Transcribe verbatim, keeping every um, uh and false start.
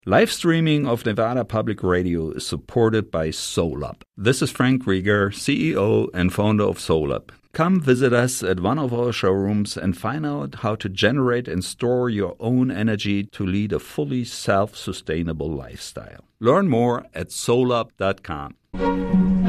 Live streaming of Nevada Public Radio is supported by SolUp. This is Frank Rieger, C E O and founder of SolUp. Come visit us at one of our showrooms and find out how to generate and store your own energy to lead a fully self-sustainable lifestyle. Learn more at solup dot com.